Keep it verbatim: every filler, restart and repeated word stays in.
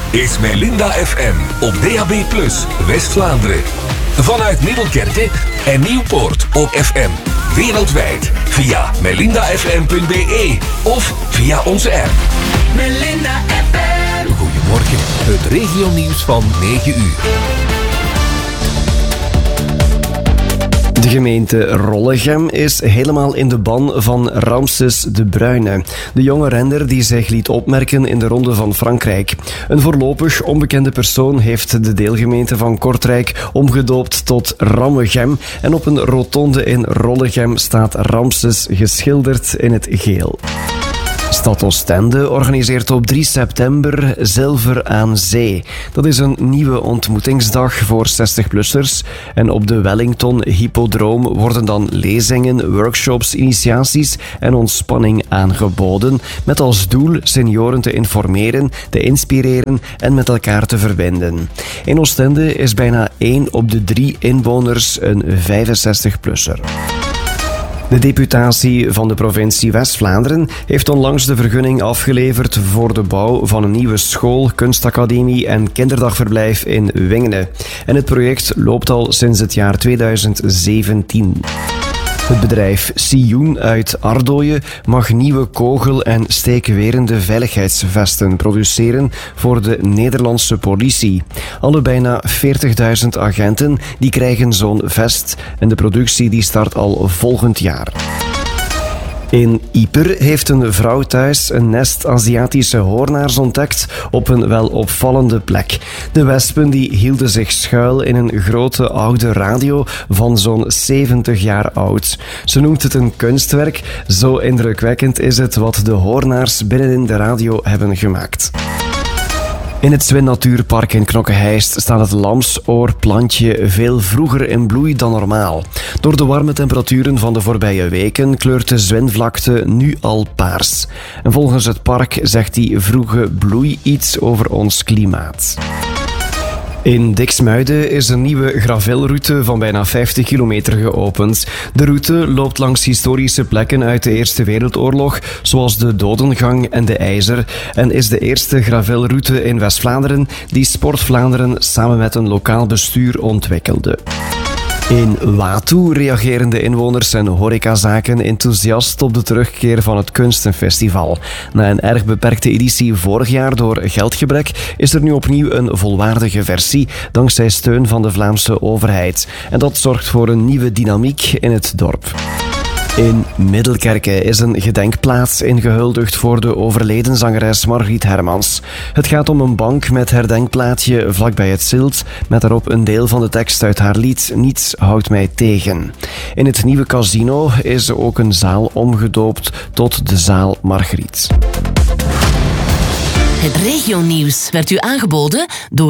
is Melinda F M op D A B plus, West-Vlaanderen. Vanuit Middelkerke en Nieuwpoort op F M. Wereldwijd via melinda f m punt b e of via onze app. Melinda F M. Goedemorgen, het regionieuws van negen uur. De gemeente Rollegem is helemaal in de ban van Ramses de Bruyne, de jonge renner die zich liet opmerken in de Ronde van Frankrijk. Een voorlopig onbekende persoon heeft de deelgemeente van Kortrijk omgedoopt tot Rammegem en op een rotonde in Rollegem staat Ramses geschilderd in het geel. Stad Oostende organiseert op drie september Zilver aan Zee. Dat is een nieuwe ontmoetingsdag voor zestig-plussers. En op de Wellington Hippodroom worden dan lezingen, workshops, initiaties en ontspanning aangeboden. Met als doel senioren te informeren, te inspireren en met elkaar te verbinden. In Oostende is bijna één op de drie inwoners een vijfenzestig-plusser. De deputatie van de provincie West-Vlaanderen heeft onlangs de vergunning afgeleverd voor de bouw van een nieuwe school, kunstacademie en kinderdagverblijf in Wingene. En het project loopt al sinds het jaar tweeduizend zeventien. Het bedrijf Sioen uit Ardooien mag nieuwe kogel- en steekwerende veiligheidsvesten produceren voor de Nederlandse politie. Alle bijna veertigduizend agenten die krijgen zo'n vest en de productie die start al volgend jaar. In Ieper heeft een vrouw thuis een nest Aziatische hoornaars ontdekt op een wel opvallende plek. De wespen die hielden zich schuil in een grote oude radio van zo'n zeventig jaar oud. Ze noemt het een kunstwerk. Zo indrukwekkend is het wat de hoornaars binnenin de radio hebben gemaakt. In het Zwin Natuurpark in Knokke-Heist staat het lamsoorplantje veel vroeger in bloei dan normaal. Door de warme temperaturen van de voorbije weken kleurt de zwinvlakte nu al paars. En volgens het park zegt die vroege bloei iets over ons klimaat. In Diksmuide is een nieuwe gravelroute van bijna vijftig kilometer geopend. De route loopt langs historische plekken uit de Eerste Wereldoorlog, zoals de Dodengang en de IJzer, en is de eerste gravelroute in West-Vlaanderen die Sport Vlaanderen samen met een lokaal bestuur ontwikkelde. In Watu reageren de inwoners en horecazaken enthousiast op de terugkeer van het Kunstenfestival. Na een erg beperkte editie vorig jaar door geldgebrek is er nu opnieuw een volwaardige versie dankzij steun van de Vlaamse overheid. En dat zorgt voor een nieuwe dynamiek in het dorp. In Middelkerke is een gedenkplaats ingehuldigd voor de overleden zangeres Margriet Hermans. Het gaat om een bank met herdenkplaatje vlakbij het Zilt, met daarop een deel van de tekst uit haar lied Niets houdt mij tegen. In het nieuwe casino is er ook een zaal omgedoopt tot de zaal Margriet. Het regionieuws werd u aangeboden door